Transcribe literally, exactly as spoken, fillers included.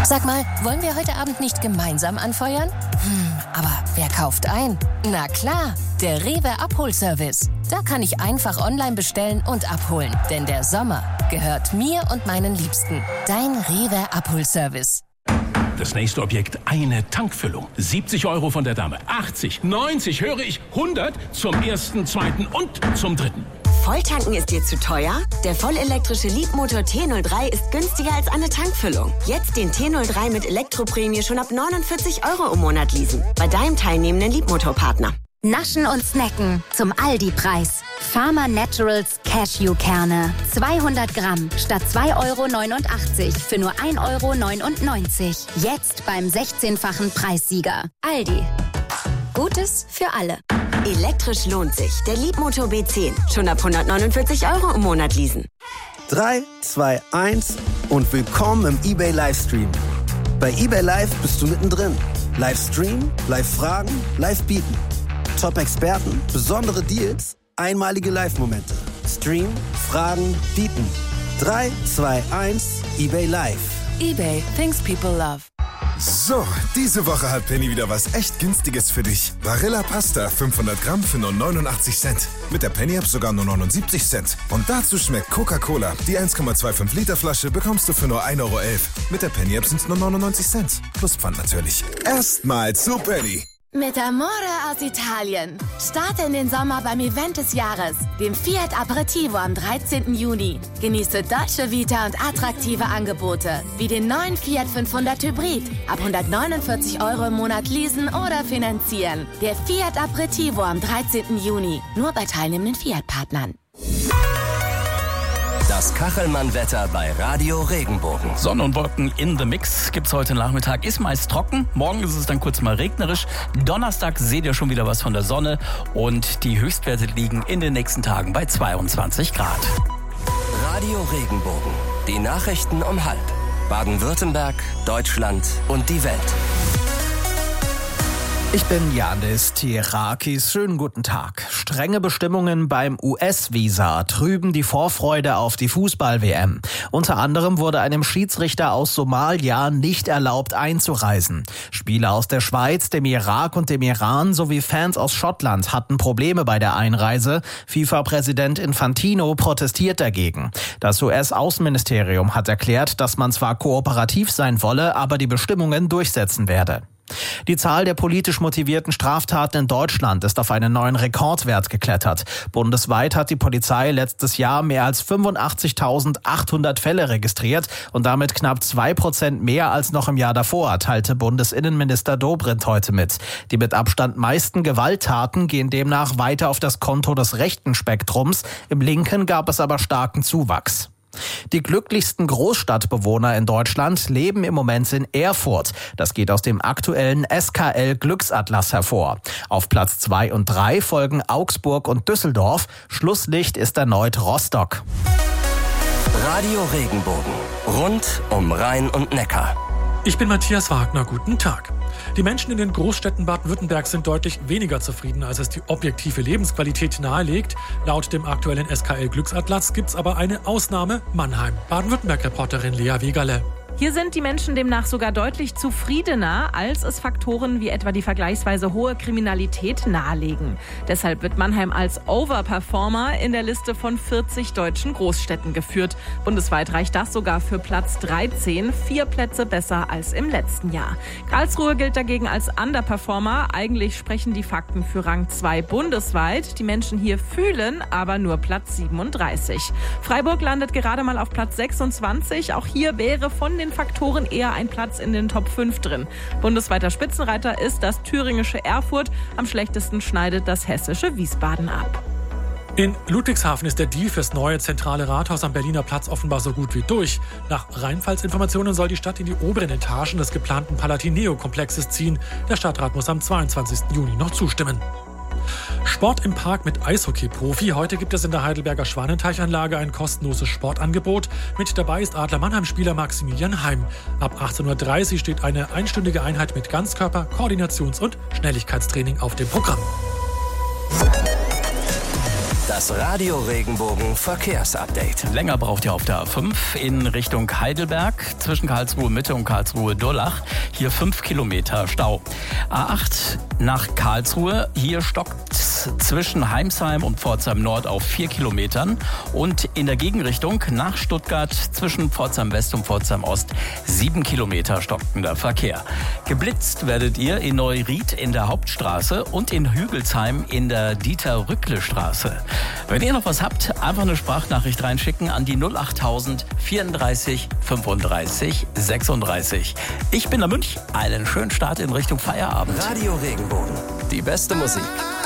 Sag mal, wollen wir heute Abend nicht gemeinsam anfeuern? Hm, aber wer kauft ein? Na klar, der Rewe Abholservice. Da kann ich einfach online bestellen und abholen. Denn der Sommer gehört mir und meinen Liebsten. Dein Rewe Abholservice. Das nächste Objekt, eine Tankfüllung. siebzig Euro von der Dame. achtzig, neunzig, höre ich, hundert zum ersten, zweiten und zum dritten. Volltanken ist dir zu teuer? Der vollelektrische Leapmotor T null drei ist günstiger als eine Tankfüllung. Jetzt den T null drei mit Elektroprämie schon ab neunundvierzig Euro im Monat leasen. Bei deinem teilnehmenden Leapmotor-Partner. Naschen und Snacken zum Aldi-Preis. Farmer Naturals Cashewkerne. zweihundert Gramm statt zwei Euro neunundachtzig für nur ein Euro neunundneunzig. Jetzt beim sechzehnfachen Preissieger. Aldi. Gutes für alle. Elektrisch lohnt sich. Der Leapmotor B zehn. Schon ab hundertneunundvierzig Euro im Monat leasen. drei, zwei, eins und willkommen im eBay Livestream. Bei eBay Live bist du mittendrin. Livestream, Live-Fragen, Live-Bieten. Top-Experten, besondere Deals, einmalige Live-Momente. Stream, Fragen, Bieten. drei, zwei, eins, eBay Live. eBay, things people love. So, diese Woche hat Penny wieder was echt Günstiges für dich. Barilla Pasta fünfhundert Gramm für nur neunundachtzig Cent. Mit der Penny-App sogar nur neunundsiebzig Cent. Und dazu schmeckt Coca-Cola. Die eins Komma fünfundzwanzig Liter Flasche bekommst du für nur ein Euro elf. Mit der Penny-App sind es nur neunundneunzig Cent. Plus Pfand natürlich. Erstmal zu Penny. Mit Amore aus Italien. Starte in den Sommer beim Event des Jahres, dem Fiat Aperitivo am dreizehnten Juni. Genieße Dolce Vita und attraktive Angebote, wie den neuen Fiat fünfhundert Hybrid. Ab hundertneunundvierzig Euro im Monat leasen oder finanzieren. Der Fiat Aperitivo am dreizehnten Juni. Nur bei teilnehmenden Fiat-Partnern. Das Kachelmann-Wetter bei Radio Regenbogen. Sonne und Wolken in the Mix gibt's heute Nachmittag. Ist meist trocken. Morgen ist es dann kurz mal regnerisch. Donnerstag seht ihr schon wieder was von der Sonne. Und die Höchstwerte liegen in den nächsten Tagen bei zweiundzwanzig Grad. Radio Regenbogen. Die Nachrichten um halb. Baden-Württemberg, Deutschland und die Welt. Ich bin Janis Tirakis. Schönen guten Tag. Strenge Bestimmungen beim U S-Visa trüben die Vorfreude auf die Fußball-W M. Unter anderem wurde einem Schiedsrichter aus Somalia nicht erlaubt einzureisen. Spieler aus der Schweiz, dem Irak und dem Iran sowie Fans aus Schottland hatten Probleme bei der Einreise. FIFA-Präsident Infantino protestiert dagegen. Das U S-Außenministerium hat erklärt, dass man zwar kooperativ sein wolle, aber die Bestimmungen durchsetzen werde. Die Zahl der politisch motivierten Straftaten in Deutschland ist auf einen neuen Rekordwert geklettert. Bundesweit hat die Polizei letztes Jahr mehr als fünfundachtzigtausendachthundert Fälle registriert und damit knapp zwei Prozent mehr als noch im Jahr davor, teilte Bundesinnenminister Dobrindt heute mit. Die mit Abstand meisten Gewalttaten gehen demnach weiter auf das Konto des rechten Spektrums. Im linken gab es aber starken Zuwachs. Die glücklichsten Großstadtbewohner in Deutschland leben im Moment in Erfurt. Das geht aus dem aktuellen S K L-Glücksatlas hervor. Auf Platz zwei und drei folgen Augsburg und Düsseldorf. Schlusslicht ist erneut Rostock. Radio Regenbogen. Rund um Rhein und Neckar. Ich bin Matthias Wagner, guten Tag. Die Menschen in den Großstädten Baden-Württembergs sind deutlich weniger zufrieden, als es die objektive Lebensqualität nahelegt. Laut dem aktuellen S K L-Glücksatlas gibt es aber eine Ausnahme: Mannheim. Baden-Württemberg-Reporterin Lea Wegerle. Hier sind die Menschen demnach sogar deutlich zufriedener, als es Faktoren wie etwa die vergleichsweise hohe Kriminalität nahelegen. Deshalb wird Mannheim als Overperformer in der Liste von vierzig deutschen Großstädten geführt. Bundesweit reicht das sogar für Platz dreizehn, vier Plätze besser als im letzten Jahr. Karlsruhe gilt dagegen als Underperformer. Eigentlich sprechen die Fakten für Rang zwei bundesweit. Die Menschen hier fühlen aber nur Platz siebenunddreißig. Freiburg landet gerade mal auf Platz sechsundzwanzig. Auch hier wäre von den Faktoren eher ein Platz in den Top fünf drin. Bundesweiter Spitzenreiter ist das thüringische Erfurt. Am schlechtesten schneidet das hessische Wiesbaden ab. In Ludwigshafen ist der Deal fürs neue zentrale Rathaus am Berliner Platz offenbar so gut wie durch. Nach Rheinpfalz-Informationen soll die Stadt in die oberen Etagen des geplanten Palatineo-Komplexes ziehen. Der Stadtrat muss am zweiundzwanzigsten Juni noch zustimmen. Sport im Park mit Eishockey-Profi. Heute gibt es in der Heidelberger Schwanenteichanlage ein kostenloses Sportangebot. Mit dabei ist Adler Mannheim-Spieler Maximilian Heim. Ab achtzehn Uhr dreißig steht eine einstündige Einheit mit Ganzkörper-, Koordinations- und Schnelligkeitstraining auf dem Programm. Das Das Radio Regenbogen Verkehrsupdate. Länger braucht ihr auf der A fünf in Richtung Heidelberg zwischen Karlsruhe Mitte und Karlsruhe Durlach. Hier fünf Kilometer Stau. A acht nach Karlsruhe. Hier stockt zwischen Heimsheim und Pforzheim Nord auf vier Kilometern. Und in der Gegenrichtung nach Stuttgart zwischen Pforzheim West und Pforzheim Ost sieben Kilometer stockender Verkehr. Geblitzt werdet ihr in Neuried in der Hauptstraße und in Hügelsheim in der Dieter-Rückle-Straße. Wenn ihr noch was habt, einfach eine Sprachnachricht reinschicken an die null achttausend vierunddreißig fünfunddreißig sechsunddreißig. Ich bin der Münch. Einen schönen Start in Richtung Feierabend. Radio Regenbogen. Die beste Musik.